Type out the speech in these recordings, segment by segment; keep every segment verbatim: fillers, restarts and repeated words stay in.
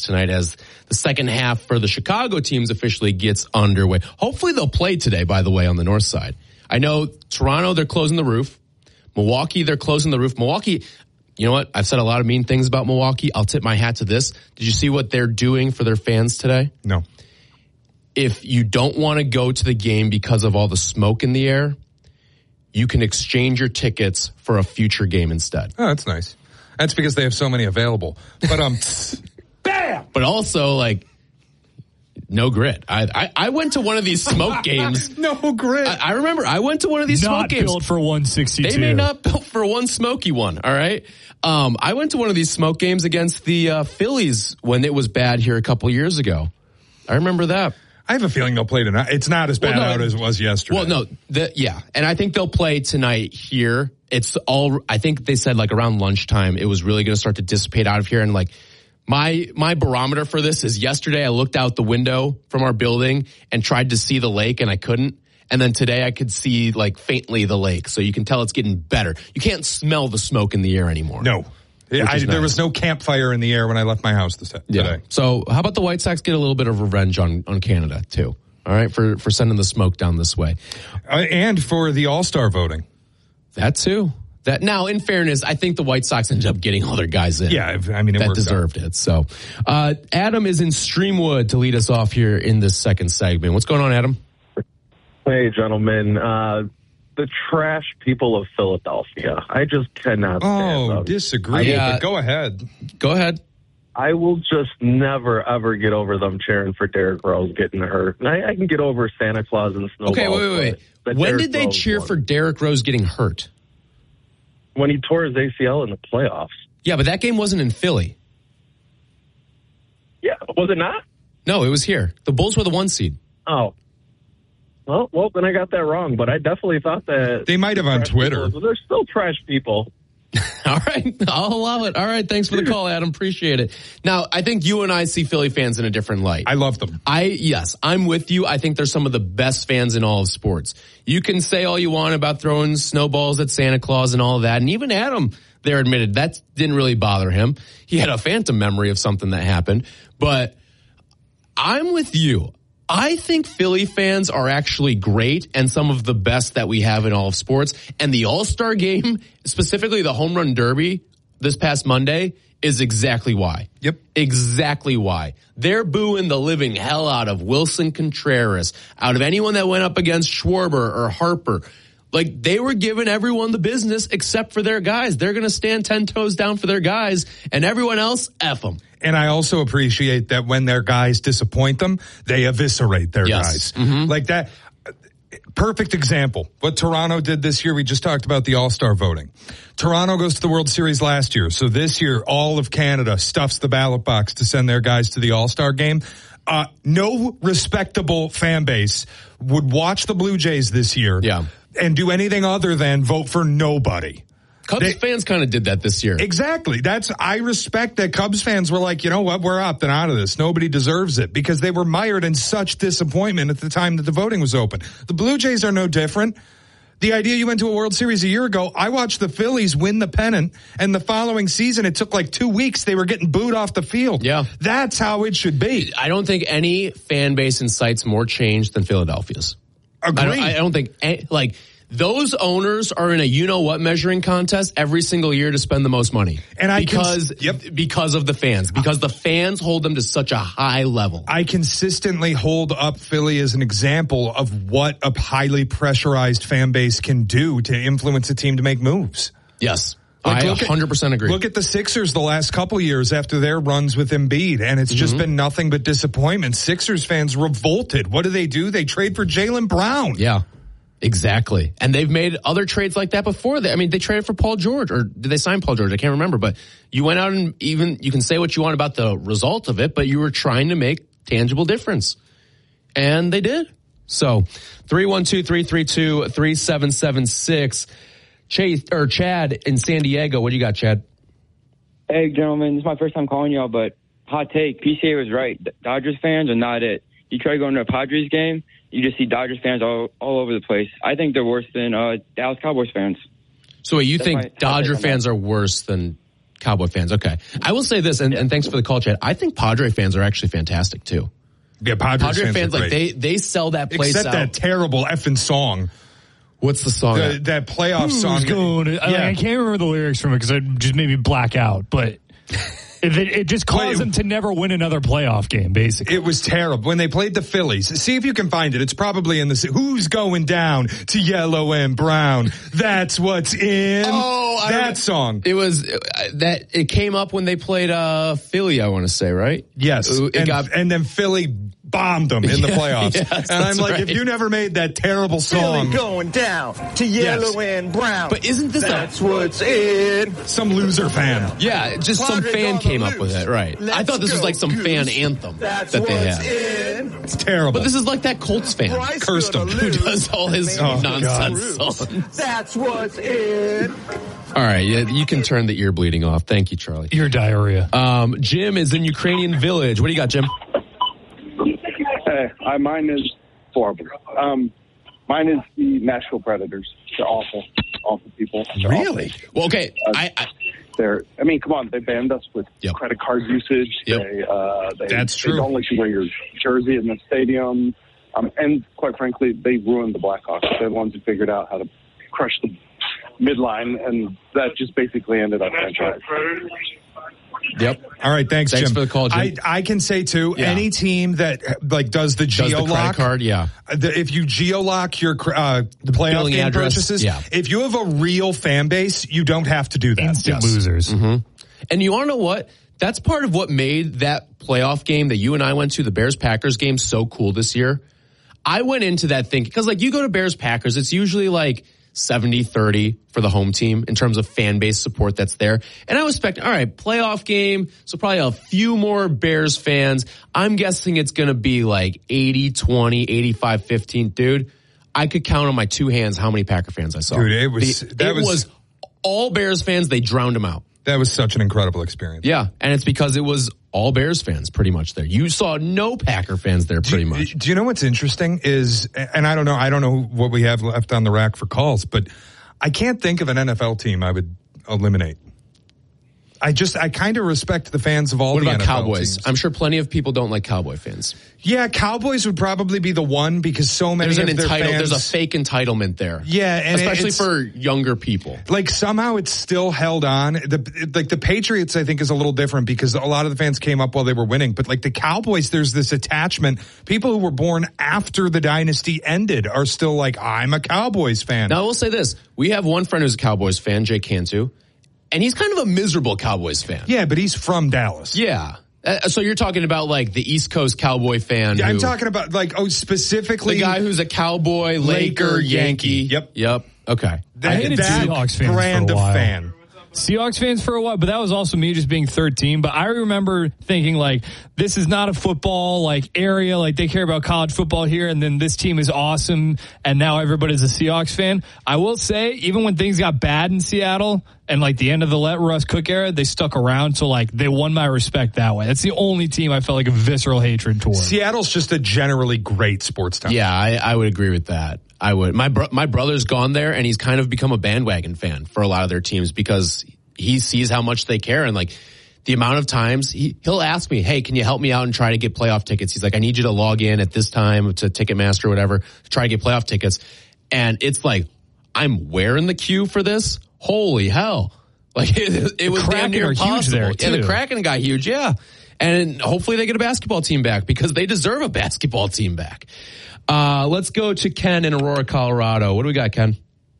tonight as the second half for the Chicago teams officially gets underway. Hopefully they'll play today, by the way, on the north side. I know Toronto, they're closing the roof. Milwaukee, they're closing the roof. Milwaukee, you know what? I've said a lot of mean things about Milwaukee. I'll tip my hat to this. Did you see what they're doing for their fans today? No. If you don't want to go to the game because of all the smoke in the air, you can exchange your tickets for a future game instead. Oh, that's nice. That's because they have so many available. But um, bam! But also, like, no grit. I, I I went to one of these smoke games. No grit. I, I remember I went to one of these not smoke games. Not built for one sixty-two. They may not built for one smoky one. All right. Um, I went to one of these smoke games against the uh, Phillies when it was bad here a couple years ago. I remember that. I have a feeling they'll play tonight. It's not as bad well, no, out as it was yesterday. Well, no, the, yeah, and I think they'll play tonight here. It's all. I think they said like around lunchtime it was really going to start to dissipate out of here, and like my my barometer for this is yesterday I looked out the window from our building and tried to see the lake and I couldn't, and then today I could see like faintly the lake, so you can tell it's getting better. You can't smell the smoke in the air anymore. No. I, nice. There was no campfire in the air when I left my house this today. Yeah. So how about the White Sox get a little bit of revenge on, on Canada, too? All right, for, for sending the smoke down this way. Uh, and for the All-Star voting. That, too. That Now, in fairness, I think the White Sox ended up getting all their guys in. Yeah, I mean, it that deserved out. it. So, uh, Adam is in Streamwood to lead us off here in this second segment. What's going on, Adam? Hey, gentlemen. Uh The trash people of Philadelphia. I just cannot stand Oh, them. disagree. I, uh, but go ahead. Go ahead. I will just never, ever get over them cheering for Derrick Rose getting hurt. And I, I can get over Santa Claus and snowballs. Okay, wait, wait, wait. When Derrick did they Rose cheer won. for Derrick Rose getting hurt? When he tore his A C L in the playoffs. Yeah, but that game wasn't in Philly. Yeah, was it not? No, it was here. The Bulls were the one seed. Oh. Well, well, then I got that wrong, but I definitely thought that... They might have on Twitter. People, they're still trash people. All right. I'll allow it. All right. Thanks for the call, Adam. Appreciate it. Now, I think you and I see Philly fans in a different light. I love them. I, yes, I'm with you. I think they're some of the best fans in all of sports. You can say all you want about throwing snowballs at Santa Claus and all of that. And even Adam there admitted that didn't really bother him. He had a phantom memory of something that happened. But I'm with you. I think Philly fans are actually great and some of the best that we have in all of sports. And the All-Star game, specifically the Home Run Derby this past Monday, is exactly why. Yep. Exactly why. They're booing the living hell out of Wilson Contreras, out of anyone that went up against Schwarber or Harper. Like, they were giving everyone the business except for their guys. They're going to stand ten toes down for their guys, and everyone else, F them. And I also appreciate that when their guys disappoint them, they eviscerate their yes. guys. Mm-hmm. Like that. Perfect example. What Toronto did this year, we just talked about the All-Star voting. Toronto goes to the World Series last year. So this year, all of Canada stuffs the ballot box to send their guys to the All-Star game. Uh, no respectable fan base would watch the Blue Jays this year yeah. and do anything other than vote for nobody. Cubs they, fans kind of did that this year. Exactly. That's, I respect that Cubs fans were like, you know what, we're opting out of this. Nobody deserves it, because they were mired in such disappointment at the time that the voting was open. The Blue Jays are no different. The idea you went to a World Series a year ago, I watched the Phillies win the pennant, and the following season, it took like two weeks. They were getting booed off the field. Yeah. That's how it should be. I don't think any fan base incites more change than Philadelphia's. Agreed. I don't, I don't think, any, like, those owners are in a you-know-what measuring contest every single year to spend the most money. And I because, cons- yep. because of the fans. Because the fans hold them to such a high level. I consistently hold up Philly as an example of what a highly pressurized fan base can do to influence a team to make moves. Yes. Like, I one hundred percent agree. Look at the Sixers the last couple years after their runs with Embiid, and it's just mm-hmm. been nothing but disappointment. Sixers fans revolted. What do they do? They trade for Jaylen Brown. Yeah. Exactly. And they've made other trades like that before. I mean, they traded for Paul George, or did they sign Paul George? I can't remember, but you went out and even, you can say what you want about the result of it, but you were trying to make tangible difference. And they did. So, three one two, three three two, three seven seven six. Chase, or Chad in San Diego. What do you got, Chad? Hey, gentlemen. This is my first time calling y'all, but hot take. P C A was right. Dodgers fans are not it. You try going to a Padres game, you just see Dodgers fans all, all over the place. I think they're worse than uh, Dallas Cowboys fans. So wait, you That's think Dodger fans are worse than Cowboy fans. Okay. I will say this, and, and thanks for the call, Chad. I think Padre fans are actually fantastic too. Yeah, Padres Padre fans, fans, are like great. they, they sell that place Except out. that terrible effing song. What's the song? The, that playoff Who's song. going to, I, Yeah. I can't remember the lyrics from it because it just made me black out, but it, it just caused Wait. them to never win another playoff game, basically. It was terrible. When they played the Phillies, see if you can find it. It's probably in the, who's going down to yellow and brown? That's what's in Oh, I that remember- song. It was uh, that it came up when they played uh, Philly, I want to say, right? Yes. It and, got- and then Philly bombed them in the Yeah, playoffs. yes, and I'm that's like, right. if you never made that terrible song, going down to yellow Yes. and brown. But isn't this a- That's what's in. some loser fan. Yeah, just some Padre fan gonna came up lose. with it, right? I Let's thought this was go, like some Goose. fan anthem That's that they what's had. in. It's terrible. But this is like that Colts fan Bryce Cursed gonna him. who lose. does all his Oh, nonsense God. songs. That's what's in. All right, yeah, you can turn the ear bleeding off. Thank you, Charlie. Your diarrhea. Um, Jim is in Ukrainian Village. What do you got, Jim? Hey, I, mine is horrible. Um, mine is the Nashville Predators. They're awful, awful people. They're Really? Well, okay, I, I They're. I mean, come on. They banned us with Yep. credit card usage. Yep. They, uh, they, That's They true. don't let you wear your jersey in the stadium. Um, and quite frankly, they ruined the Blackhawks. They're the ones who figured out how to crush the midline, and that just basically ended our franchise. yep. All right, thanks, Thanks Jim. for the call, Jim. I, I can say too, Yeah. any team that like does the Does the geo credit lock card? Yeah. The, if you geolock your uh, the playoff billing game address, purchases, yeah. if you have a real fan base, you don't have to do that. Instant Yes. losers. And you want to know what? That's part of what made that playoff game that you and I went to, the Bears-Packers game, so cool this year. I went into that thinking, because like you go to Bears-Packers, it's usually like seventy thirty for the home team in terms of fan base support that's there. And I was expecting, all right, playoff game, so probably a few more Bears fans. I'm guessing it's going to be like eighty twenty, eighty-five fifteen. Dude, I could count on my two hands how many Packer fans I saw. Dude, it was- The- that it was- was all Bears fans. They drowned them out. That was such an incredible experience. Yeah, and it's because it was all Bears fans pretty much there. You saw no Packer fans there pretty do, much. Do you know what's interesting is, and I don't know, I don't know what we have left on the rack for calls, but I can't think of an N F L team I would eliminate. I just, I kind of respect the fans of all What the about N F L Cowboys? teams. I'm sure plenty of people don't like Cowboy fans. Yeah, Cowboys would probably be the one because so many There's an of their entitled, fans. there's a fake entitlement there. Yeah, and especially it's- for younger people. Like somehow it's still held on. The like the Patriots, I think, is a little different because a lot of the fans came up while they were winning. But like the Cowboys, there's this attachment. People who were born after the dynasty ended are still like, I'm a Cowboys fan. Now I will say this: we have one friend who's a Cowboys fan, Jay Cantu, and he's kind of a miserable Cowboys fan. Yeah, but he's from Dallas. Yeah. Uh, so you're talking about like the East Coast Cowboy fan. Yeah, I'm who- talking about like oh specifically the guy who's a Cowboy, Laker, Laker, Yankee. Yankee. Yep. Yep. Okay. that, I hated that Seahawks fans brand for a of while. fan. Seahawks fans for a while, but that was also me just being thirteen. But I remember thinking like, this is not a football like area. Like they care about college football here. And then this team is awesome. And now everybody's a Seahawks fan. I will say, even when things got bad in Seattle and like the end of the Let Russ Cook era, they stuck around. So like they won my respect that way. That's the only team I felt like a visceral hatred toward. Seattle's just a generally great sports town. Yeah, I, I would agree with that. I would. My bro- my brother's gone there, and he's kind of become a bandwagon fan for a lot of their teams because he sees how much they care, and like the amount of times he, he'll ask me, "Hey, can you help me out and try to get playoff tickets?" He's like, "I need you to log in at this time to Ticketmaster or whatever to try to get playoff tickets," and it's like, I'm where in the queue for this? Holy hell! Like it, it was damn Kraken near are huge impossible. there, Yeah, the too. Kraken got huge. Yeah. And hopefully they get a basketball team back because they deserve a basketball team back. Uh, let's go to Ken in Aurora, Colorado. What do we got, Ken?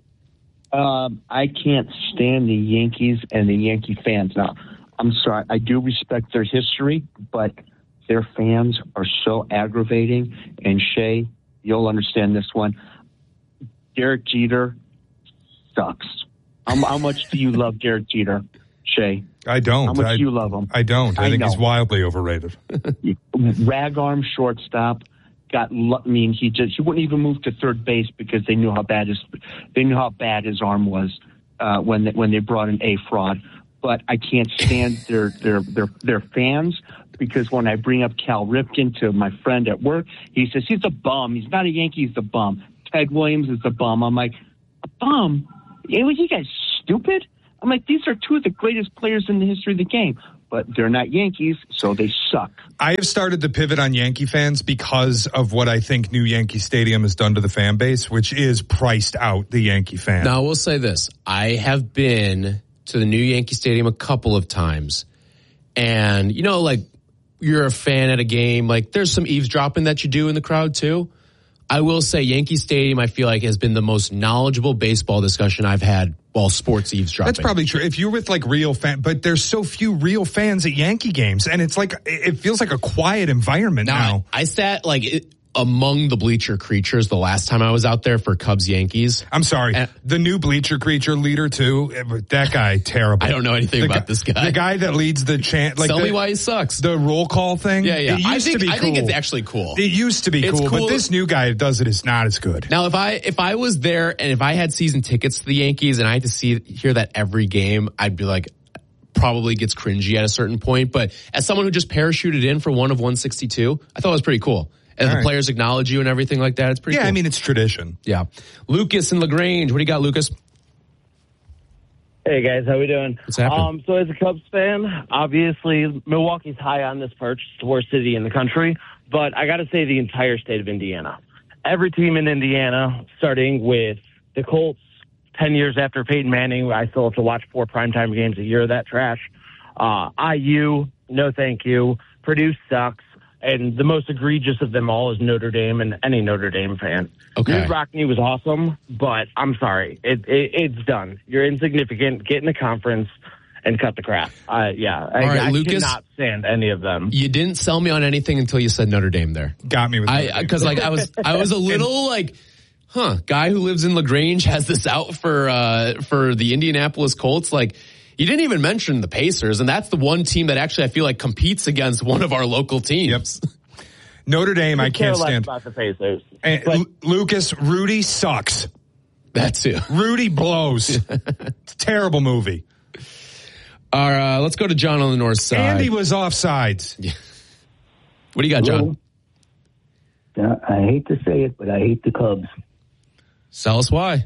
Um, I can't stand the Yankees and the Yankee fans. Now, I'm sorry, I do respect their history, but their fans are so aggravating. And Shay, you'll understand this one. Derek Jeter sucks. How, how much do you love Derek Jeter, Shay? I don't. How much I, do you love him? I don't. I, I think he's know. wildly overrated. Rag arm shortstop. Got, I mean, he just he wouldn't even move to third base because they knew how bad his they knew how bad his arm was uh, when they, when they brought in a fraud. But I can't stand their their their their fans because when I bring up Cal Ripken to my friend at work, he says he's a bum. He's not a Yankee. He's a bum. Ted Williams is a bum. I'm like, a bum? You guys stupid? I'm like, these are two of the greatest players in the history of the game, but they're not Yankees, so they suck. I have started to pivot on Yankee fans because of what I think new Yankee Stadium has done to the fan base, which is priced out the Yankee fan. Now, I will say this. I have been to the new Yankee Stadium a couple of times, and, you know, like, you're a fan at a game, like, there's some eavesdropping that you do in the crowd, too. I will say Yankee Stadium, I feel like, has been the most knowledgeable baseball discussion I've had while sports eavesdropping. That's probably true. If you're with like real fans, but there's so few real fans at Yankee games, and it's like, it feels like a quiet environment now. now. I, I sat like it, among the bleacher creatures the last time I was out there for Cubs Yankees. I'm sorry. And the new bleacher creature leader too. That guy, terrible. I don't know anything the about guy, this guy. The guy that leads the chant. Like Tell the, me why he sucks. The roll call thing. Yeah, yeah. It used I think, to be I cool. think it's actually cool. It used to be it's cool, cool, but this new guy that does it is not as good. Now, if I if I was there and if I had season tickets to the Yankees and I had to see hear that every game, I'd be like, probably gets cringy at a certain point. But as someone who just parachuted in for one of one sixty-two, I thought it was pretty cool. And All the right. players acknowledge you and everything like that. It's pretty yeah, cool. I mean, it's tradition. Yeah. Lucas in LaGrange. What do you got, Lucas? Hey, guys. How we doing? What's happening? Um, so as a Cubs fan, obviously, Milwaukee's high on this perch. It's the worst city in the country. But I got to say the entire state of Indiana. Every team in Indiana, starting with the Colts, ten years after Peyton Manning, I still have to watch four primetime games a year of that trash. Uh, I U, no thank you. Purdue sucks. And the most egregious of them all is Notre Dame and any Notre Dame fan. Okay. Knute Rockne was awesome, but I'm sorry. It, it, it's done. You're insignificant. Get in the conference and cut the crap. Uh, yeah. All I, right, I Lucas, cannot stand any of them. You didn't sell me on anything until you said Notre Dame there. Got me with Notre I Because like I was I was a little like, huh, guy who lives in LaGrange has this out for uh, for the Indianapolis Colts. Like, you didn't even mention the Pacers, and that's the one team that actually I feel like competes against one of our local teams. Yep. Notre Dame, I, I can't stand. About the Pacers. And but, L- Lucas, Rudy sucks. That's it. Rudy blows. It's a terrible movie. All right, uh, let's go to John on the north side. Andy was offsides. Yeah. What do you got, John? Uh, I hate to say it, but I hate the Cubs. Tell us why.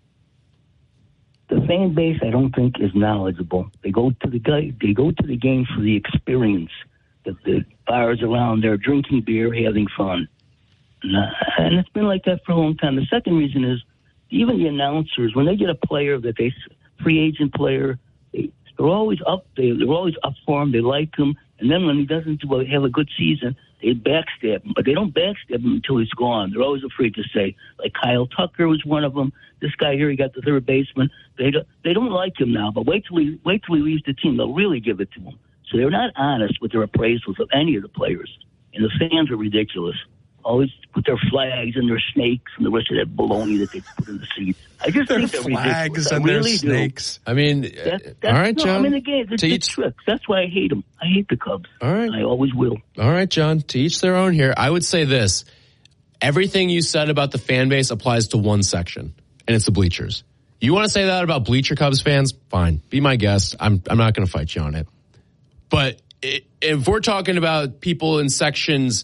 The fan base, I don't think, is knowledgeable. They go to the guy, they go to the game for the experience. The, the bars around there, drinking beer, having fun, and, uh, and it's been like that for a long time. The second reason is even the announcers, when they get a player that they free agent player, they, they're always up. They, they're always up for him. They like him, and then when he doesn't do, have a good season, they backstab him. But they don't backstab him until he's gone. They're always afraid to say, like Kyle Tucker was one of them. This guy here, he got the third baseman. They don't, they don't like him now, but wait till he wait till he leaves the team. They'll really give it to him. So they're not honest with their appraisals of any of the players. And the fans are ridiculous. Always put their flags and their snakes and the rest of that baloney that they put in the seats. I just their think they're flags ridiculous. and I really their snakes. Do. I mean, that, that's, all right, no, John. I mean, again, they're each, tricks. That's why I hate them. I hate the Cubs. All right. I always will. All right, John. To each their own here. I would say this. Everything you said about the fan base applies to one section, and it's the bleachers. You want to say that about bleacher Cubs fans? Fine. Be my guest. I'm I'm not going to fight you on it. But it, if we're talking about people in sections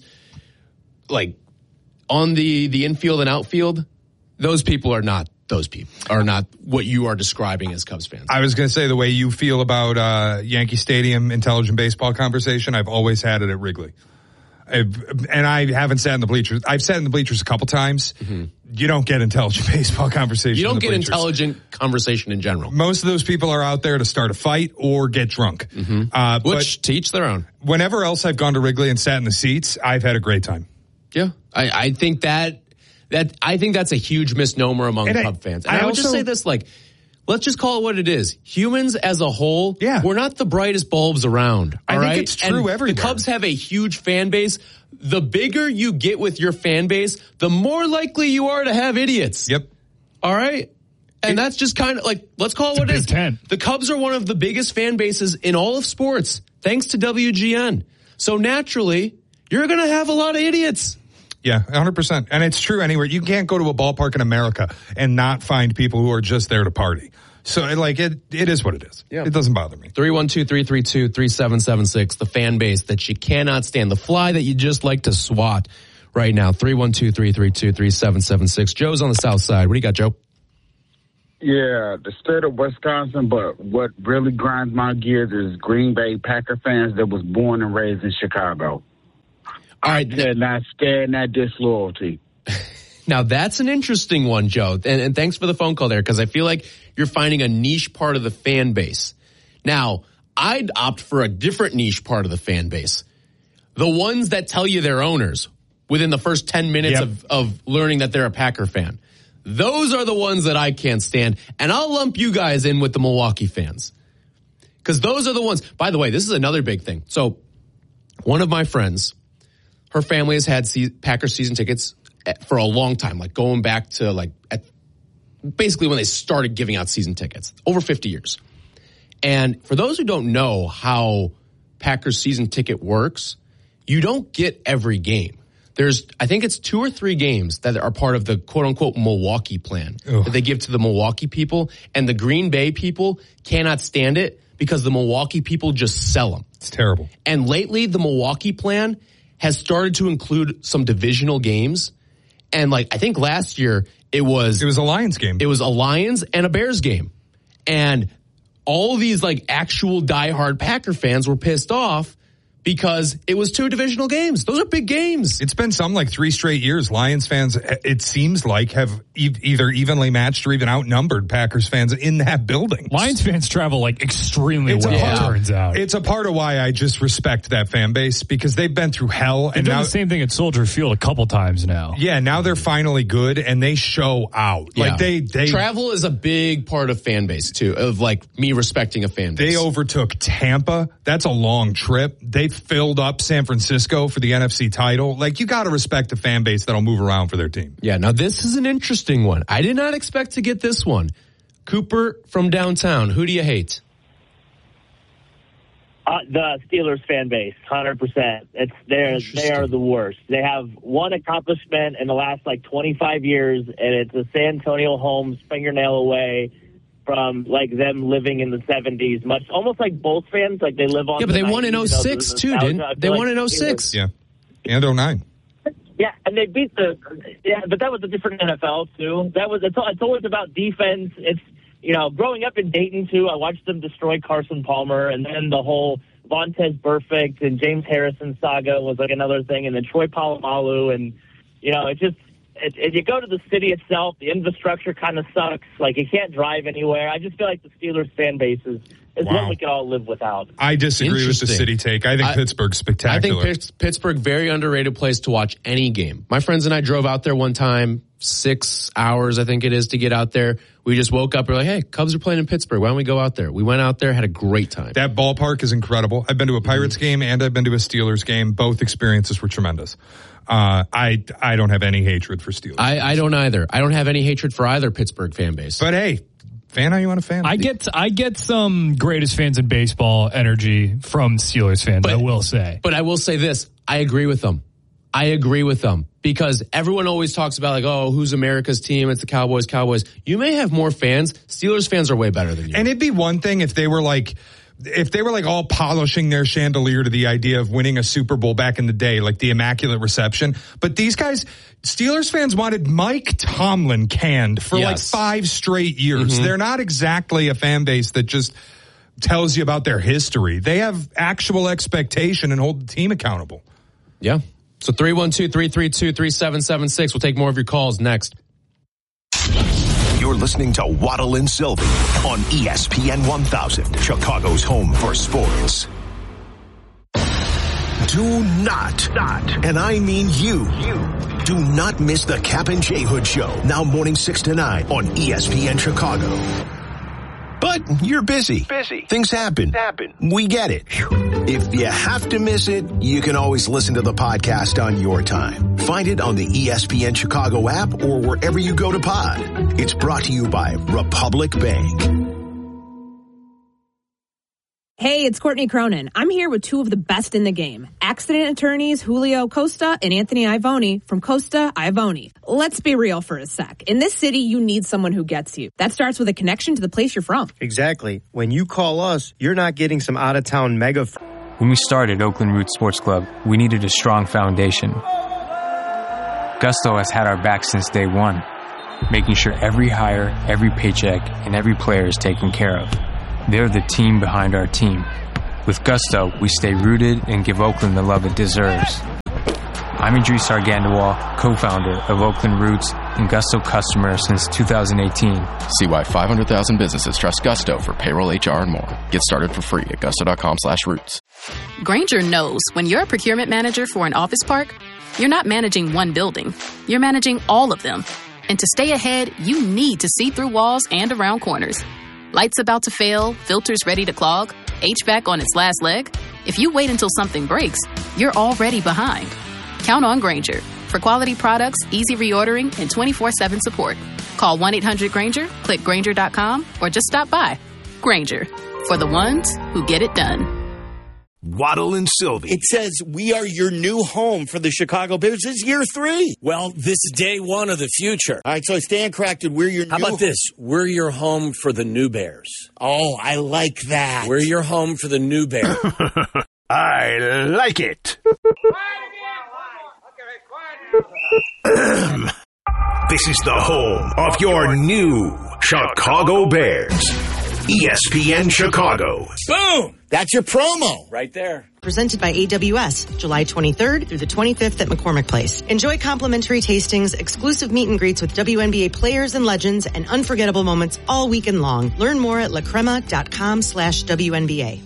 like on the, the infield and outfield, those people are not those people, are not what you are describing as Cubs fans. I was going to say the way you feel about uh, Yankee Stadium intelligent baseball conversation, I've always had it at Wrigley. I've, and I haven't sat in the bleachers. I've sat in the bleachers a couple times. Mm-hmm. You don't get intelligent baseball conversation. You don't in the get bleachers. intelligent conversation in general. Most of those people are out there to start a fight or get drunk. Mm-hmm. Uh, Which, to each their own. Whenever else I've gone to Wrigley and sat in the seats, I've had a great time. Yeah, I, I think that that I think that's a huge misnomer among and Cub I, fans. And I, I would also, just say this, like, let's just call it what it is. Humans as a whole, yeah. we're not the brightest bulbs around. I all think right? it's true and everywhere. The Cubs have a huge fan base. The bigger you get with your fan base, the more likely you are to have idiots. Yep. All right? And it, that's just kind of like, let's call it what it is. ten. The Cubs are one of the biggest fan bases in all of sports, thanks to W G N. So naturally, you're going to have a lot of idiots. Yeah, one hundred percent. And it's true anywhere. You can't go to a ballpark in America and not find people who are just there to party. So, like, it it is what it is. Yeah. It doesn't bother me. three one two, three three two, three seven seven six, the fan base that you cannot stand, the fly that you just like to swat right now. three one two, three three two, three seven seven six. Joe's on the south side. What do you got, Joe? Yeah, the state of Wisconsin, but what really grinds my gears is Green Bay Packer fans that was born and raised in Chicago. All right. They're not scared, not disloyalty. Now, that's an interesting one, Joe. And, and thanks for the phone call there, because I feel like you're finding a niche part of the fan base. Now, I'd opt for a different niche part of the fan base. The ones that tell you they're owners within the first ten minutes Yep. of, of learning that they're a Packer fan. Those are the ones that I can't stand. And I'll lump you guys in with the Milwaukee fans. Because those are the ones. By the way, this is another big thing. So one of my friends, her family has had se- Packer season tickets for a long time, like going back to like at basically when they started giving out season tickets, over fifty years. And for those who don't know how Packers season ticket works, you don't get every game. There's, I think it's two or three games that are part of the quote-unquote Milwaukee plan Ugh. that they give to the Milwaukee people, and the Green Bay people cannot stand it because the Milwaukee people just sell them. It's terrible. And lately, the Milwaukee plan has started to include some divisional games, and like I think last year it was it was a Lions game. It was a Lions and a Bears game, and all these like actual diehard Packer fans were pissed off because it was two divisional games. Those are big games. It's been some like three straight years. Lions fans, it seems like, have e- either evenly matched or even outnumbered Packers fans in that building. Lions fans travel like extremely it's well, a part, it turns out. It's a part of why I just respect that fan base, because they've been through hell. They've and done now, the same thing at Soldier Field a couple times now. Yeah, now they're finally good and they show out. Yeah. Like they, they travel is a big part of fan base too, of like me respecting a fan base. They overtook Tampa. That's a long trip. They filled up San Francisco for the N F C title. Like, you got to respect the fan base that'll move around for their team. Yeah, now this is an interesting one. I did not expect to get this one. Cooper from downtown. Who do you hate? Uh, the Steelers fan base, one hundred percent. It's they're they are the worst. They have one accomplishment in the last like twenty-five years, and it's a Santonio Holmes fingernail away from like them living in the seventies. Much almost like Bulls fans, like they live on. Yeah, but the they won in nineties, oh you know, six the too, nostalgia. didn't I feel they? like Won in the oh six. Steelers- Yeah, and oh nine. Yeah, and they beat the yeah, but that was a different N F L too. That was it's, it's always about defense. It's you know, growing up in Dayton too, I watched them destroy Carson Palmer, and then the whole Vontaze Burfict and James Harrison saga was like another thing, and then Troy Polamalu, and you know, it just it, it, you go to the city itself, the infrastructure kind of sucks. Like you can't drive anywhere. I just feel like the Steelers fan base is is Wow. one we can all live without. I disagree with the city take. I think I- Pittsburgh's spectacular. I think Pitts- Pittsburgh, very underrated place to watch any game. My friends and I drove out there one time, six hours I think it is to get out there. We just woke up, we're like, hey, Cubs are playing in Pittsburgh. Why don't we go out there? We went out there, had a great time. That ballpark is incredible. I've been to a Pirates game and I've been to a Steelers game. Both experiences were tremendous. Uh, I I don't have any hatred for Steelers. I, I don't either. I don't have any hatred for either Pittsburgh fan base. But hey, fan how you want to fan. I get I get some greatest fans in baseball energy from Steelers fans, But- I will say. But I will say this, I agree with them. I agree with them because everyone always talks about like, oh, who's America's team? It's the Cowboys, Cowboys. You may have more fans. Steelers fans are way better than you. And it'd be one thing if they were like, if they were like all polishing their chandelier to the idea of winning a Super Bowl back in the day, like the Immaculate Reception. But these guys, Steelers fans wanted Mike Tomlin canned for Yes. like five straight years. Mm-hmm. They're not exactly a fan base that just tells you about their history. They have actual expectation and hold the team accountable. Yeah. So three one two, three three two, three seven seven six. We'll take more of your calls next. You're listening to Waddle and Sylvie on E S P N one thousand, Chicago's home for sports. Do not, not, and I mean you, you, do not miss the Cap and J Hood Show, now morning six to nine on E S P N Chicago. But you're busy. Busy. Things happen. Happen. We get it. If you have to miss it, you can always listen to the podcast on your time. Find it on the E S P N Chicago app or wherever you go to pod. It's brought to you by Republic Bank. Hey, it's Courtney Cronin. I'm here with two of the best in the game. Accident attorneys Julio Costa and Anthony Ivoni from Costa Ivoni. Let's be real for a sec. In this city, you need someone who gets you. That starts with a connection to the place you're from. Exactly. When you call us, you're not getting some out-of-town mega... F- When we started Oakland Roots Sports Club, we needed a strong foundation. Gusto has had our back since day one. making sure every hire, every paycheck, and every player is taken care of. They're the team behind our team. With Gusto, we stay rooted and give Oakland the love it deserves. I'm Idris Argandawal, co-founder of Oakland Roots and Gusto customer since two thousand eighteen. See why five hundred thousand businesses trust Gusto for payroll, H R, and more. Get started for free at gusto.com slash roots. Grainger knows when you're a procurement manager for an office park, you're not managing one building. You're managing all of them. And to stay ahead, you need to see through walls and around corners. Lights about to fail, filters ready to clog, H V A C on its last leg. If you wait until something breaks, you're already behind. Count on Grainger for quality products, easy reordering, and twenty-four seven support. Call one eight hundred Grainger, click Grainger dot com, or just stop by. Grainger, for the ones who get it done. Waddle and Sylvie. It says we are your new home for the Chicago Bears. This is year three. Well, this is day one of the future. All right, so Stan corrected. We're your How new about this? We're your home for the new Bears. Oh, I like that. We're your home for the new Bears. I like it. This is the home of your new Chicago Bears. E S P N Chicago. Boom! That's your promo. Right there. Presented by A W S, July twenty-third through the twenty-fifth at McCormick Place. Enjoy complimentary tastings, exclusive meet and greets with W N B A players and legends, and unforgettable moments all weekend long. Learn more at lacrema.com slash WNBA.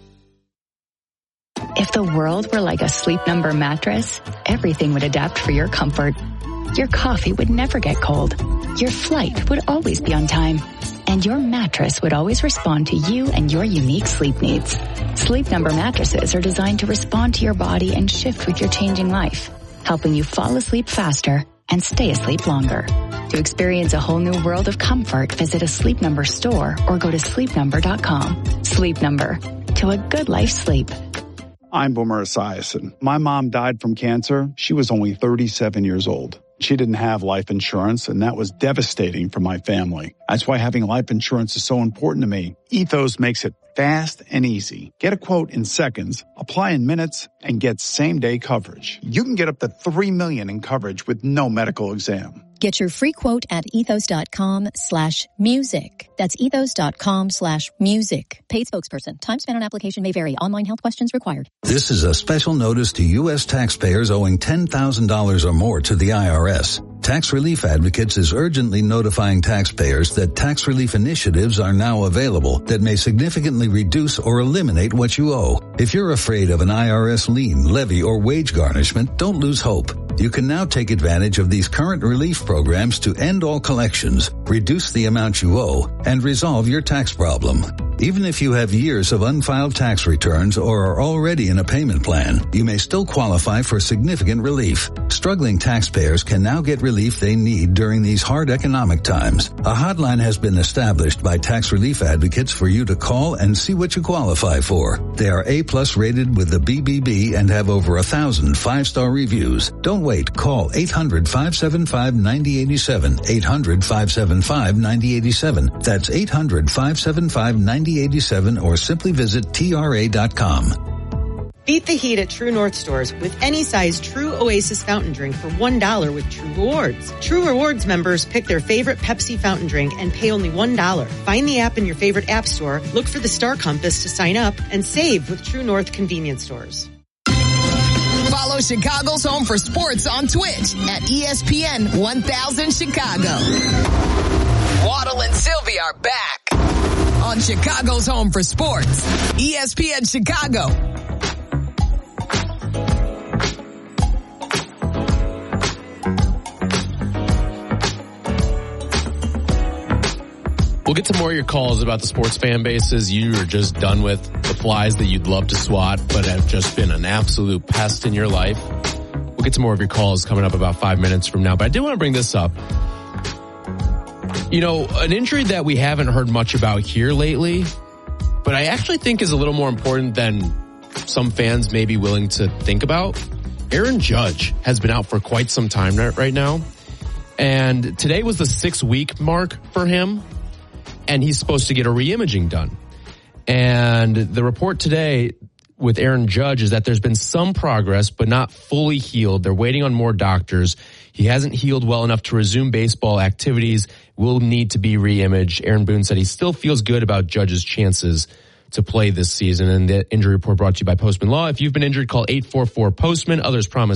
If the world were like a Sleep Number mattress, everything would adapt for your comfort. Your coffee would never get cold. Your flight would always be on time. And your mattress would always respond to you and your unique sleep needs. Sleep Number mattresses are designed to respond to your body and shift with your changing life, helping you fall asleep faster and stay asleep longer. To experience a whole new world of comfort, visit a Sleep Number store or go to sleep number dot com. Sleep Number, to a good life's sleep. I'm Boomer Esiason. My mom died from cancer. She was only thirty-seven years old. She didn't have life insurance, and that was devastating for my family. That's why having life insurance is so important to me. Ethos makes it fast and easy. Get a quote in seconds, apply in minutes, and get same-day coverage. You can get up to three million dollars in coverage with no medical exam. Get your free quote at ethos.com slash music. That's ethos.com slash music. Paid spokesperson. Time spent on application may vary. Online health questions required. This is a special notice to U S taxpayers owing ten thousand dollars or more to the I R S. Tax Relief Advocates is urgently notifying taxpayers that tax relief initiatives are now available that may significantly reduce or eliminate what you owe. If you're afraid of an I R S lien, levy, or wage garnishment, don't lose hope. You can now take advantage of these current relief programs to end all collections, reduce the amount you owe, and resolve your tax problem. Even if you have years of unfiled tax returns or are already in a payment plan, you may still qualify for significant relief. Struggling taxpayers can now get relief they need during these hard economic times. A hotline has been established by Tax Relief Advocates for you to call and see what you qualify for. They are A-plus rated with the B B B and have over a thousand five-star reviews. Don't wait. Call eight hundred, five seven five, nine zero eight seven, eight hundred, five seven five, nine zero eight seven. That's eight hundred, five seven five, nine zero eight seven or simply visit T R A dot com. Beat the heat at True North stores with any size True Oasis fountain drink for one dollar with True Rewards. True Rewards members pick their favorite Pepsi fountain drink and pay only one dollar. Find the app in your favorite app store, look for the Star Compass to sign up, and save with True North convenience stores. Follow Chicago's Home for Sports on Twitch at E S P N one thousand Chicago. Waddle and Sylvie are back on Chicago's Home for Sports, E S P N Chicago. We'll get to more of your calls about the sports fan bases you are just done with, the flies that you'd love to swat but have just been an absolute pest in your life. We'll get to more of your calls coming up about five minutes from now, but I do want to bring this up. You know, an injury that we haven't heard much about here lately, but I actually think is a little more important than some fans may be willing to think about. Aaron Judge has been out for quite some time right now, and today was the six-week mark for him. And he's supposed to get a re-imaging done. And the report today with Aaron Judge is that there's been some progress, but not fully healed. They're waiting on more doctors. He hasn't healed well enough to resume baseball activities. Will need to be re-imaged. Aaron Boone said he still feels good about Judge's chances to play this season. And the injury report brought to you by Postman Law. If you've been injured, call eight four four Postman. Others promise